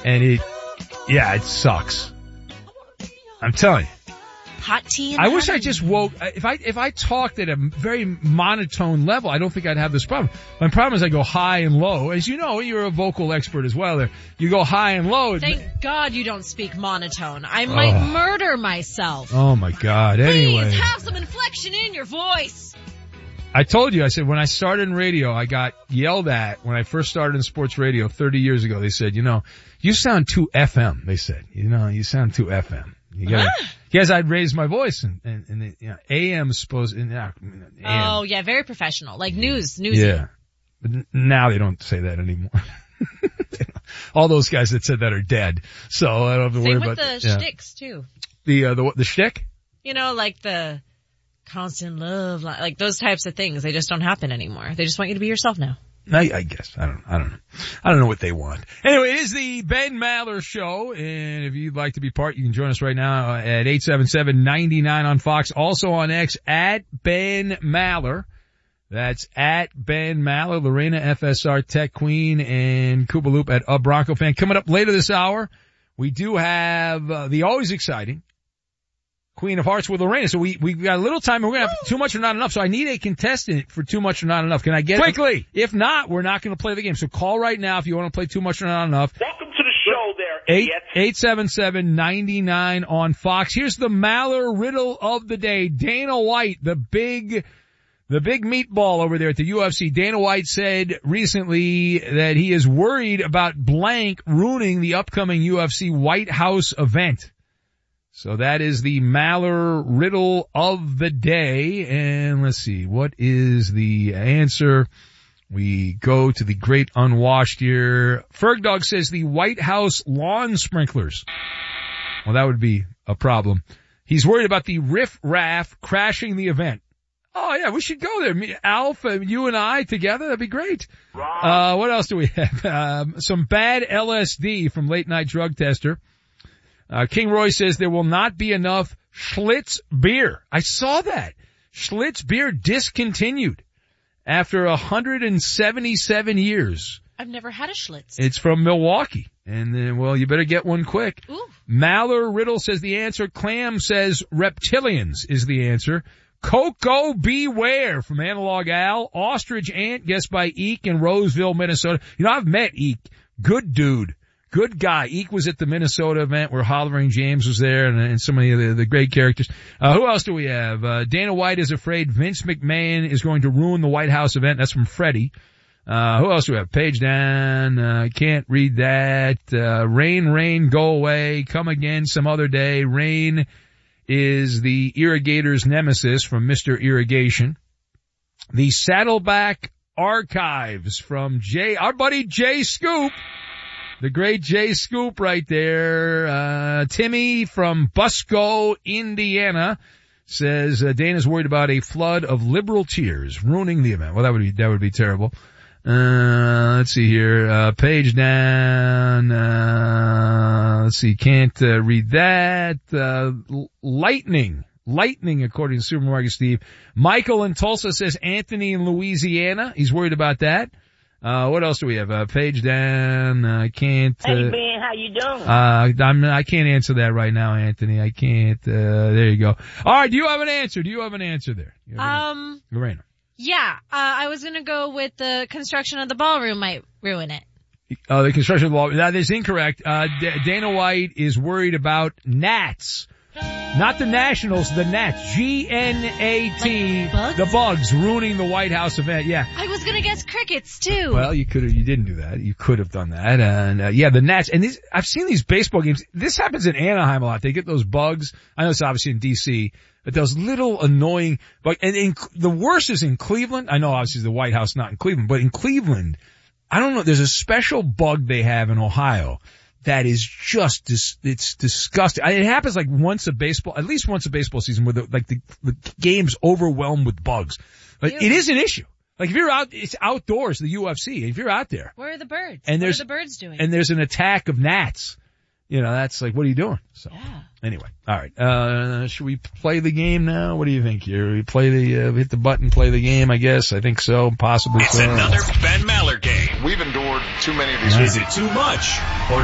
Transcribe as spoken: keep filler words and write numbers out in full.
And it, yeah, it sucks. I'm telling you. Hot tea. I wish I just woke, if I, if I talked at a very monotone level, I don't think I'd have this problem. My problem is I go high and low. As you know, you're a vocal expert as well there. You go high and low. Thank God you don't speak monotone. I might oh. murder myself. Oh my God. Anyway. Please have some inflection in your voice. I told you, I said when I started in radio, I got yelled at when I first started in sports radio thirty years ago. They said, you know, you sound too F M. They said, you know, you sound too F M. You gotta, huh? Yes, I'd raise my voice and, and, and the, you know, A M supposed, and, uh, A M. Oh yeah, very professional. Like news, newsy. Yeah. But now they don't say that anymore. All those guys that said that are dead. So I don't have to Same worry with about the yeah. shticks too. The, uh, the, the shtick? You know, like the constant love, like those types of things. They just don't happen anymore. They just want you to be yourself now. I, I guess. I don't, I don't know. I don't know what they want. Anyway, it is the Ben Maller Show, and if you'd like to be part, you can join us right now at eight seven seven, nine nine on Fox. Also on X, at Ben Maller. That's at Ben Maller, Lorena F S R Tech Queen, and Koopa Loop at A Bronco Fan. Coming up later this hour, we do have uh, the always exciting Queen of Hearts with Lorena. So we, we've got a little time and we're going to have too much or not enough. So I need a contestant for too much or not enough. Can I get quickly? It? If not, we're not going to play the game. So call right now if you want to play too much or not enough. Welcome to the show there, idiot. eight seven seven, nine nine on Fox. Here's the Maller riddle of the day. Dana White, the big, the big meatball over there at the U F C. Dana White said recently that he is worried about blank ruining the upcoming U F C White House event. So that is the Maller riddle of the day. And let's see, what is the answer? We go to the great unwashed here. Fergdog says the White House lawn sprinklers. Well, that would be a problem. He's worried about the riff-raff crashing the event. Oh yeah, we should go there. Me, Alf, you and I together, that'd be great. Uh, what else do we have? Um, some bad L S D from Late Night Drug Tester. Uh, King Roy says there will not be enough Schlitz beer. I saw that. Schlitz beer discontinued after one hundred seventy-seven years. I've never had a Schlitz. It's from Milwaukee. And then, well, you better get one quick. Ooh. Maller Riddle says the answer. Clam says reptilians is the answer. Coco Beware from Analog Al. Ostrich Ant guessed by Eek in Roseville, Minnesota. You know, I've met Eek. Good dude. Good guy. Eek was at the Minnesota event where Hollering James was there and, and so many of the, the great characters. Uh, who else do we have? Uh, Dana White is afraid Vince McMahon is going to ruin the White House event. That's from Freddie. Uh, who else do we have? Page down. Uh, can't read that. Uh, rain, rain, go away. Come again some other day. Rain is the irrigator's nemesis from Mister Irrigation. The Saddleback Archives from Jay, our buddy Jay Scoop. The great Jay Scoop right there. Uh, Timmy from Busco, Indiana says, uh, Dana's worried about a flood of liberal tears ruining the event. Well, that would be, that would be terrible. Uh, let's see here. Uh, page down. Uh, let's see. Can't, uh, read that. Uh, lightning. Lightning, according to Supermarket Steve. Michael in Tulsa says Anthony in Louisiana. He's worried about that. Uh, what else do we have? Uh, page down. I uh, can't, uh, Hey, Ben, how you doing? Uh, I'm, I can't answer that right now, Anthony. I can't, uh, there you go. Alright, do you have an answer? Do you have an answer there? Um, Lorena. Yeah, uh, I was gonna go with the construction of the ballroom might ruin it. Uh, the construction of the ballroom. That is incorrect. Uh, D- Dana White is worried about gnats. Not the Nationals, the Nats. G N A T. Like bugs? The bugs ruining the White House event. Yeah. I was gonna guess crickets too. Well, you could have, you didn't do that. You could have done that. And, uh, yeah, the Nats. And these, I've seen these baseball games. This happens in Anaheim a lot. They get those bugs. I know it's obviously in D C, but those little annoying, but, and in, the worst is in Cleveland. I know obviously the White House not in Cleveland, but in Cleveland, I don't know, there's a special bug they have in Ohio that is just, dis- it's disgusting. I, it happens like once a baseball, at least once a baseball season where the, like the, the game's overwhelmed with bugs. But Ew. it is an issue. Like if you're out, it's outdoors, the U F C, if you're out there. Where are the birds? And what there's, are the birds doing? And there's an attack of gnats. You know, that's like, what are you doing? So, yeah. Anyway. Alright, uh, should we play the game now? What do you think here? We play the, uh, hit the button, play the game, I guess. I think so, possibly it's so. It's another Ben Maller game. We've endured too many of these. Is it too much? Or